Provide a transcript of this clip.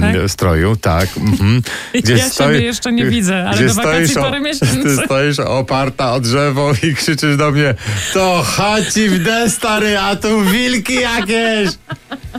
stroju, tak. Gdzie Ja siebie jeszcze nie widzę, ale do wakacji parę miesięcy. Ty stoisz oparta o drzewo i krzyczysz do mnie: to chodź w D, stary, a tu wilki jakieś!